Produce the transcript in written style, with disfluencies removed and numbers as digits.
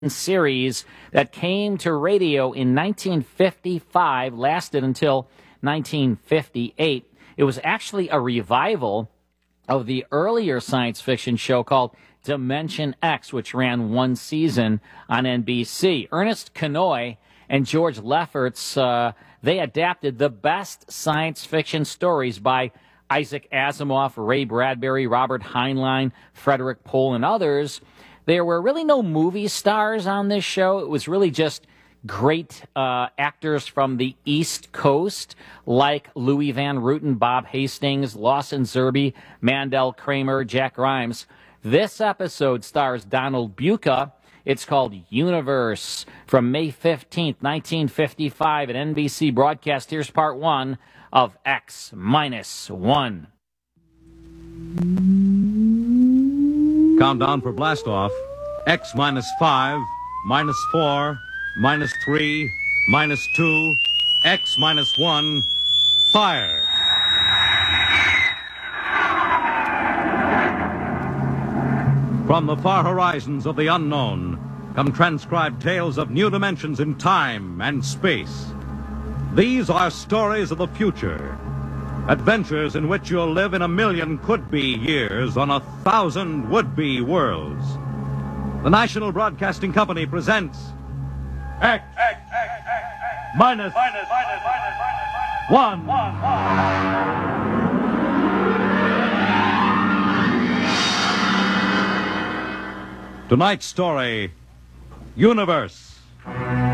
series that came to radio in 1955, lasted until 1958. It was actually a revival of the earlier science fiction show called Dimension X, which ran one season on NBC. Ernest Kinoy and George Lefferts, they adapted the best science fiction stories by Isaac Asimov, Ray Bradbury, Robert Heinlein, Frederik Pohl, and others. There were really no movie stars on this show. It was really just great actors from the East Coast, like Louis Van Ruten, Bob Hastings, Lawson Zerbe, Mandel Kramer, Jack Grimes. This episode stars Donald Buca. It's called Universe, from May 15th, 1955 at NBC broadcast. Here's part one of X-1. Countdown for blastoff. X-5, -4, -3, -2, X-1, fire. From the far horizons of the unknown come transcribed tales of new dimensions in time and space. These are stories of the future, adventures in which you'll live in 1,000,000 could-be years on 1,000 would-be worlds. The National Broadcasting Company presents X minus one. Tonight's story, Universe.